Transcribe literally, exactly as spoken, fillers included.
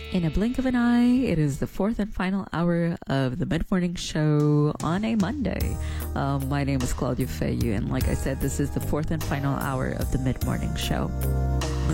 In a blink of an eye, it is the fourth and final hour of the mid-morning show on a Monday. Um, my name is Claudia Feyu, and like I said, this is the fourth and final hour of the mid-morning show.